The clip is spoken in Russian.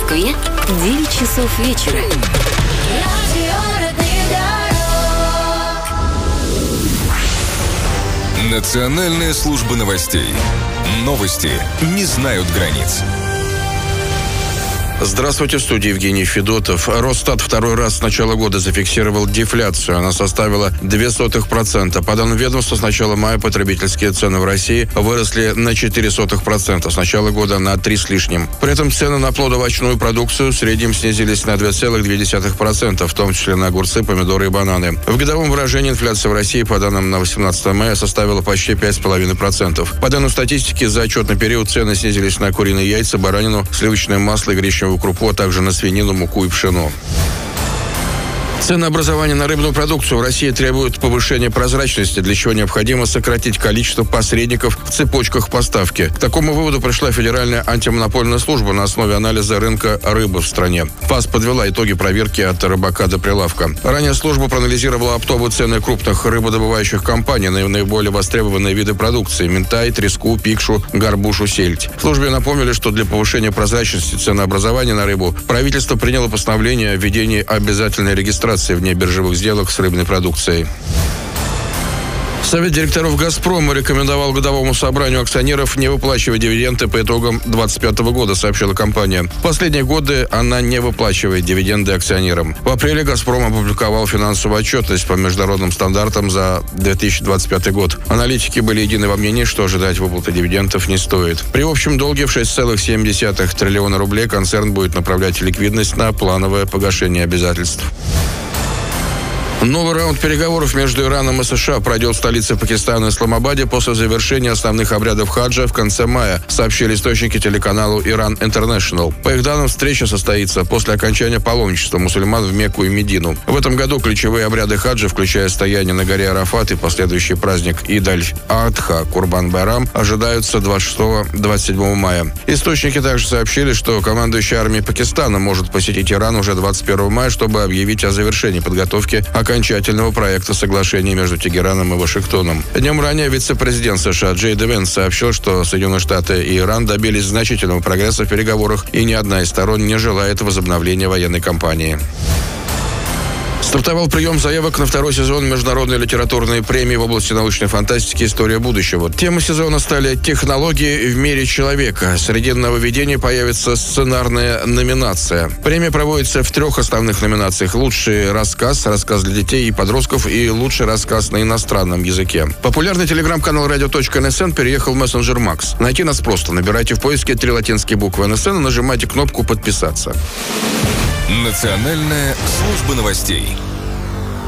Москве 9 часов вечера. Национальная служба новостей. Новости не знают границ. Здравствуйте, в студии Евгений Федотов. Росстат второй раз с начала года зафиксировал дефляцию. Она составила 0,02%. По данным ведомства, с начала мая потребительские цены в России выросли на 0,04%. С начала года на 3 с лишним. При этом цены на плодоовощную продукцию в среднем снизились на 2,2%, в том числе на огурцы, помидоры и бананы. В годовом выражении инфляция в России, по данным на 18 мая, составила почти 5,5%. По данным статистики, за отчетный период цены снизились на куриные яйца, баранину, сливочное масло и гречневую крупу, а также на свинину, муку и пшено. Ценообразование на рыбную продукцию в России требует повышения прозрачности, для чего необходимо сократить количество посредников в цепочках поставки. К такому выводу пришла Федеральная антимонопольная служба на основе анализа рынка рыбы в стране. ФАС подвела итоги проверки от рыбака до прилавка. Ранее служба проанализировала оптовые цены крупных рыбодобывающих компаний на наиболее востребованные виды продукции – минтай, треску, пикшу, горбушу, сельдь. В службе напомнили, что для повышения прозрачности ценообразования на рыбу правительство приняло постановление о введении обязательной регистрации внебиржевых сделок с рыбной продукцией. Совет директоров «Газпрома» рекомендовал годовому собранию акционеров не выплачивать дивиденды по итогам 2025 года, сообщила компания. В последние годы она не выплачивает дивиденды акционерам. В апреле «Газпром» опубликовал финансовую отчетность по международным стандартам за 2025 год. Аналитики были едины во мнении, что ожидать выплаты дивидендов не стоит. При общем долге в 6,7 триллиона рублей концерн будет направлять ликвидность на плановое погашение обязательств. Новый раунд переговоров между Ираном и США пройдет в столице Пакистана Исламабаде после завершения основных обрядов хаджа в конце мая, сообщили источники телеканалу Иран Интернешнл. По их данным, встреча состоится после окончания паломничества мусульман в Мекку и Медину. В этом году ключевые обряды хаджа, включая стояние на горе Арафат и последующий праздник Идаль-Адха Курбан-Байрам, ожидаются 26-27 мая. Источники также сообщили, что командующий армией Пакистана может посетить Иран уже 21 мая, чтобы объявить о завершении подготовки окончательного проекта соглашения между Тегераном и Вашингтоном. Днем ранее вице-президент США Джей Ди Венс сообщил, что Соединенные Штаты и Иран добились значительного прогресса в переговорах, и ни одна из сторон не желает возобновления военной кампании. Стартовал прием заявок на второй сезон международной литературной премии в области научной фантастики «История будущего». Темой сезона стали технологии в мире человека. Среди нововведений появится сценарная номинация. Премия проводится в 3 основных номинациях: лучший рассказ, рассказ для детей и подростков и лучший рассказ на иностранном языке. Популярный телеграм-канал radio.nsn переехал в мессенджер Макс. Найти нас просто. Набирайте в поиске 3 латинские буквы НСН и нажимайте кнопку «Подписаться». Национальная служба новостей.